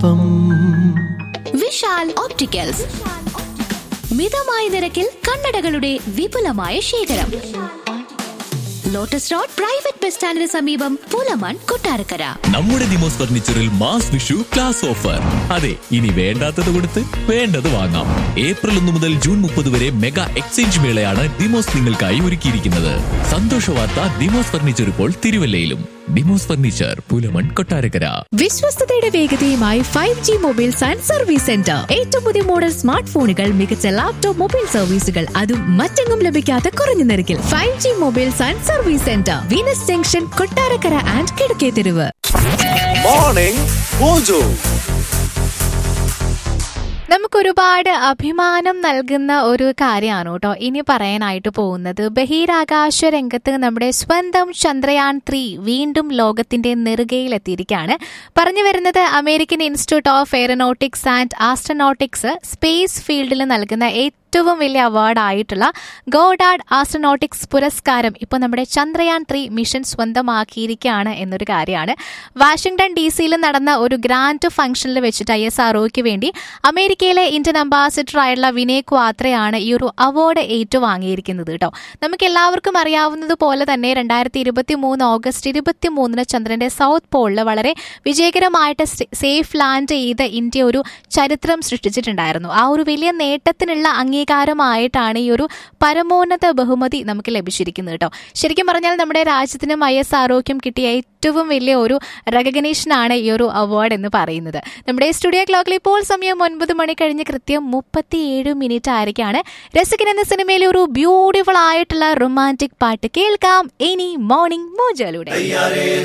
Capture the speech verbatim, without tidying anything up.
ഒപ്പം. വിശാൽ ഓപ്റ്റിക്കൽസ് മിതമായ നിരക്കിൽ കണ്ണടകളുടെ വിപുലമായ ശേഖരം. ലോട്ടസ് റോഡ് പ്രൈവറ്റ് ബസ് സ്റ്റാൻഡിന് സമീപം പൂലമാൻ കൊട്ടാരക്കര. നമ്മുടെ Demos ഫർണിച്ചറിൽ mass Vishu class offer. അതെ, ഇനി വേണ്ടാത്തത് കൊടുത്ത് വേണ്ടത് വാങ്ങാം. ഏപ്രിൽ ഒന്ന് മുതൽ ജൂൺ മുപ്പത് വരെ മെഗാ എക്സ്ചേഞ്ച് മേളയാണ് ദിമോസ് നിങ്ങൾക്കായി ഒരുക്കിയിരിക്കുന്നത്. സന്തോഷ വാർത്ത, ദിമോസ് ഫർണിച്ചർ ഇപ്പോൾ തിരുവല്ലയിലും. Demos furniture, Pulamon, Kottarakkara. വിശ്വസ്തയുടെ വേഗതയുമായി five G mobiles and service centre. ഏറ്റവും പുതിയ മോഡൽ സ്മാർട്ട് ഫോണുകൾ, മികച്ച ലാപ്ടോപ്പ് മൊബൈൽ സർവീസുകൾ, അതും മറ്റെങ്ങും ലഭിക്കാത്ത കുറഞ്ഞ നിരക്കിൽ. Five G mobiles and service centre, Venus junction, Kottarakkara and Kizhakketheruvu. Morning mojo. നമുക്കൊരുപാട് അഭിമാനം നൽകുന്ന ഒരു കാര്യമാണ് കേട്ടോ ഇനി പറയാനായിട്ട് പോകുന്നത്. ബഹിരാകാശ രംഗത്ത് നമ്മുടെ സ്വന്തം ചന്ദ്രയാൻ ത്രീ വീണ്ടും ലോകത്തിന്റെ നെറുകയിലെത്തിയിരിക്കുകയാണ്. പറഞ്ഞു വരുന്നത് American institute of aeronautics and astronautics space ഫീൽഡിൽ നൽകുന്ന ഏറ്റവും വലിയ അവാർഡായിട്ടുള്ള ഗോഡാർഡ് ആസ്ട്രോനോട്ടിക്സ് പുരസ്കാരം ഇപ്പോൾ നമ്മുടെ ചന്ദ്രയാൻ ത്രീ മിഷൻ സ്വന്തമാക്കിയിരിക്കുകയാണ് എന്നൊരു കാര്യമാണ്. വാഷിംഗ്ടൺ ഡി സിയിൽ നടന്ന ഒരു ഗ്രാൻഡ് ഫംഗ്ഷനിൽ വെച്ചിട്ട് ഐ എസ് ആർഒയ്ക്ക് വേണ്ടി അമേരിക്കയിലെ ഇന്ത്യൻ അംബാസിഡർ ആയിട്ടുള്ള വിനയ് ക്വാത്രയാണ് ഈ ഒരു അവാർഡ് ഏറ്റുവാങ്ങിയിരിക്കുന്നത് കേട്ടോ. നമുക്ക് എല്ലാവർക്കും അറിയാവുന്നത് പോലെ തന്നെ രണ്ടായിരത്തി ഇരുപത്തി മൂന്ന് ഓഗസ്റ്റ് ഇരുപത്തി മൂന്നിന് ചന്ദ്രന്റെ സൗത്ത് പോളിൽ വളരെ വിജയകരമായിട്ട് സേഫ് ലാൻഡ് ചെയ്ത് ഇന്ത്യ ഒരു ചരിത്രം സൃഷ്ടിച്ചിട്ടുണ്ടായിരുന്നു. ആ ഒരു വലിയ നേട്ടത്തിനുള്ള അംഗീകാരമായിട്ടാണ് ഈ ഒരു പരമോന്നത ബഹുമതി നമുക്ക് ലഭിച്ചിരിക്കുന്നത് കേട്ടോ. ശരിക്കും പറഞ്ഞാൽ നമ്മുടെ രാജ്യത്തിനും ഐ എസ് ആർഒയ്ക്കും കിട്ടിയ ഏറ്റവും വലിയ ഒരു റെക്കഗ്നേഷനാണ് ഈ ഒരു അവാർഡ് എന്ന് പറയുന്നത്. നമ്മുടെ സ്റ്റുഡിയോ ക്ലോക്കിൽ ഇപ്പോൾ സമയം ഒൻപത് മണി കഴിഞ്ഞ് കൃത്യം മുപ്പത്തിയേഴ് മിനിറ്റ് ആയിരിക്കാണ്. രസികൻ എന്ന സിനിമയിലെ ഒരു ബ്യൂട്ടിഫുൾ ആയിട്ടുള്ള റൊമാൻറ്റിക് പാട്ട് കേൾക്കാം ഇനി മോർണിംഗ് മോജോയിലൂടെ.